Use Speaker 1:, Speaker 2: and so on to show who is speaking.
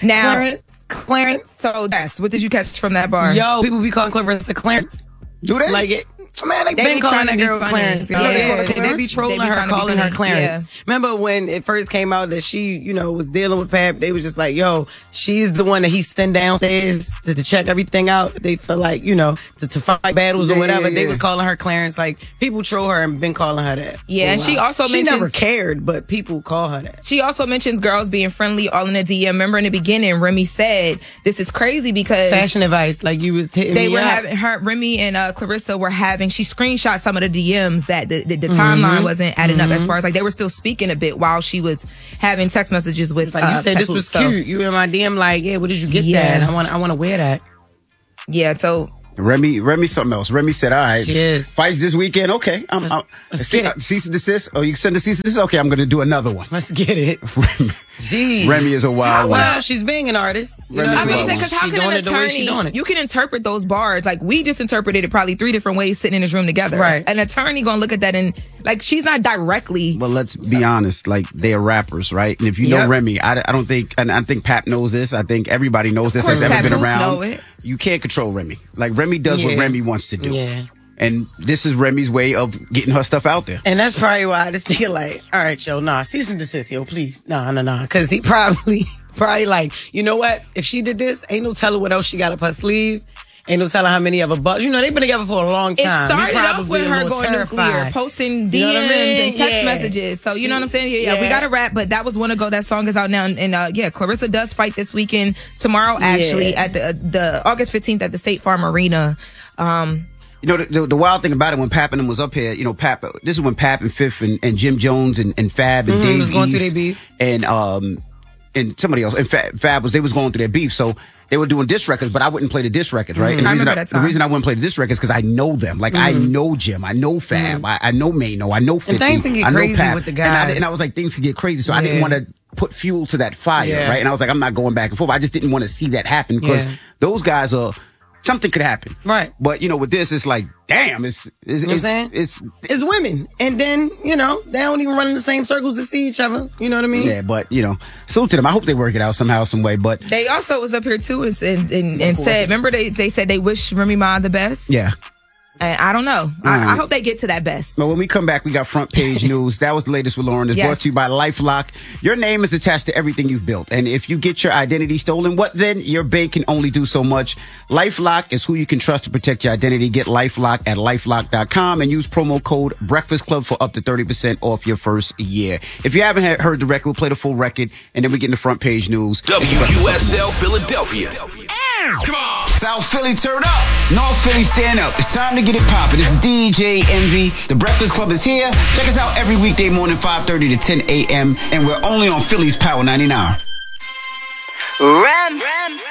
Speaker 1: Now,
Speaker 2: Clarence.
Speaker 1: So yes, what did you catch from that bar?
Speaker 2: Yo, people be calling Clarissa Clarence.
Speaker 3: Do they?
Speaker 2: Like it. Man, they been calling that girl Clarence. They be trolling her, calling her Clarence. Yeah. Remember when it first came out that she, was dealing with Pap? They was just like, yo, she's the one that he sent downstairs to check everything out. They feel like, to fight battles or whatever. They was calling her Clarence. Like, people troll her and been calling her that.
Speaker 1: Yeah, and she also mentions...
Speaker 2: She never cared, but people call her that.
Speaker 1: She also mentions girls being friendly all in the DM. Remember in the beginning, Remy said, this is crazy because...
Speaker 2: Fashion advice, like you was hitting
Speaker 1: They
Speaker 2: me
Speaker 1: were
Speaker 2: up.
Speaker 1: having, Remy and Clarissa were having... She screenshot some of the DMs that the timeline wasn't adding up as far as like they were still speaking a bit while she was having text messages with
Speaker 2: like you said this was cute. You in my DM like, yeah, where did you get that? I want to wear that.
Speaker 1: Yeah, so
Speaker 3: Remy something else. Remy said, all right, fights this weekend. Okay. Cease and desist. Oh, you send the cease and desist? Okay, I'm going to do another one.
Speaker 2: Let's get it.
Speaker 3: Remy is a wild one.
Speaker 2: Well, she's being an artist.
Speaker 1: Because how can an attorney, you can interpret those bars. Like, we just interpreted it probably 3 different ways sitting in this room together.
Speaker 2: Right.
Speaker 1: An attorney going to look at that and, like, she's not directly.
Speaker 3: Well, let's be honest. Like, they're rappers, right? And if you know Remy, I don't think, and I think Pap knows this. I think everybody knows this that's ever been around. You can't control Remy. Like, Remy does what Remy wants to do.
Speaker 2: Yeah.
Speaker 3: And this is Remy's way of getting her stuff out there.
Speaker 2: And that's probably why I just think like, all right, yo, cease and desist, yo, please. Nah. Cause he probably like, you know what? If she did this, ain't no telling what else she got up her sleeve. Ain't no telling how many of her bucks. They've been together for a long time.
Speaker 1: It started off with her going nuclear, posting DMs and text messages. So, you know what I'm saying? Yeah, we got to wrap, but that was one ago. That song is out now. And Clarissa does fight this weekend, tomorrow, actually, at the August 15th at the State Farm Arena.
Speaker 3: The wild thing about it, when Pap and them was up here, Pap, this is when Pap and Fifth and Jim Jones and Fab and Dave
Speaker 2: was going through their beef.
Speaker 3: And somebody else, and Fab they was going through their beef. So they were doing diss records, but I wouldn't play the diss records, right? And the reason I wouldn't play the diss records is because I know them. Like, I know Jim, I know Fab, I know Mano, I know 50,
Speaker 2: and things can get crazy Pap, with the guys.
Speaker 3: And I was like, things can get crazy. So I didn't want to put fuel to that fire, right? And I was like, I'm not going back and forth. I just didn't want to see that happen because those guys are... Something could happen.
Speaker 2: Right.
Speaker 3: But, with this, it's like, damn, it's
Speaker 2: women. And then, they don't even run in the same circles to see each other. You know what I mean?
Speaker 3: Yeah, but, salute to them. I hope they work it out somehow, some way. But
Speaker 1: they also was up here, too, and said, remember they said they wish Remy Ma the best?
Speaker 3: Yeah.
Speaker 1: And I don't know. I hope they get to that best.
Speaker 3: Well, when we come back, we got front page news. That was the latest with Lauren. It's brought to you by LifeLock. Your name is attached to everything you've built. And if you get your identity stolen, what then? Your bank can only do so much. LifeLock is who you can trust to protect your identity. Get LifeLock at LifeLock.com and use promo code Breakfast Club for up to 30% off your first year. If you haven't heard the record, we'll play the full record, and then we get in the front page news.
Speaker 4: WUSL Philadelphia. Come on.
Speaker 3: South Philly, turn up. North Philly, stand up. It's time to get it poppin'. This is DJ Envy. The Breakfast Club is here. Check us out every weekday morning, 5:30 to 10 a.m. And we're only on Philly's Power 99.
Speaker 5: Ram.